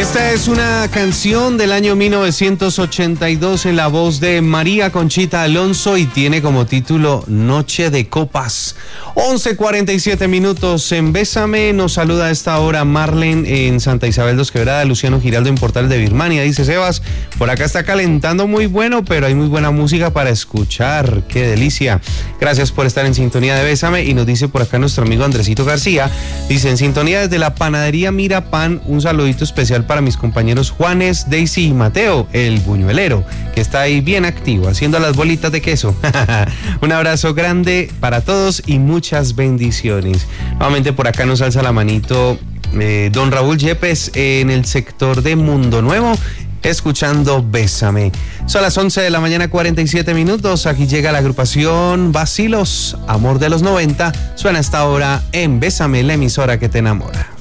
Esta es una canción del año 1982 en la voz de María Conchita Alonso y tiene como título Noche de Copas. 11:47 minutos en Bésame. Nos saluda a esta hora Marlene en Santa Isabel Dos Quebradas, Luciano Giraldo en Portal de Birmania. Dice Sebas, por acá está calentando muy bueno, pero hay muy buena música para escuchar. ¡Qué delicia! Gracias por estar en sintonía de Bésame. Y nos dice por acá nuestro amigo Andresito García. Dice, en sintonía desde la panadería Mira Pan, un saludito especial para mis compañeros Juanes, Daisy y Mateo, el buñuelero, que está ahí bien activo, haciendo las bolitas de queso. Un abrazo grande para todos y muchas bendiciones. Nuevamente por acá nos alza la manito don Raúl Yepes en el sector de Mundo Nuevo, escuchando Bésame. Son las 11 de la mañana, 47 minutos. Aquí llega la agrupación Vacilos, Amor de los 90. Suena hasta ahora en Bésame, la emisora que te enamora.